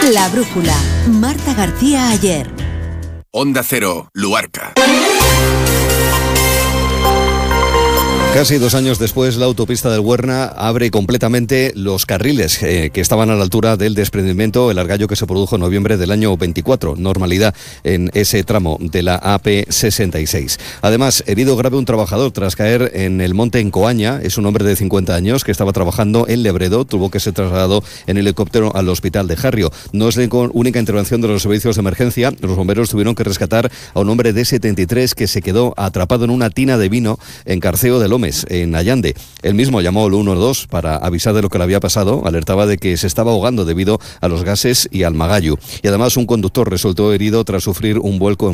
La Brújula. Marta García Ayer. Onda Cero, Luarca. Casi 2 años después, la autopista del Huerna abre completamente los carriles que estaban a la altura del desprendimiento, el argallo que se produjo en noviembre del año 24. Normalidad en ese tramo de la AP66. Además, herido grave un trabajador tras caer en el monte en Coaña. Es un hombre de 50 años que estaba trabajando en Lebredo. Tuvo que ser trasladado en helicóptero al hospital de Jarrio. No es la única intervención de los servicios de emergencia. Los bomberos tuvieron que rescatar a un hombre de 73 que se quedó atrapado en una tina de vino en Carceo de Lomes, en Allande. Él mismo llamó al 112 para avisar de lo que le había pasado. Alertaba de que se estaba ahogando debido a los gases y al magallo. Y además un conductor resultó herido tras sufrir un vuelco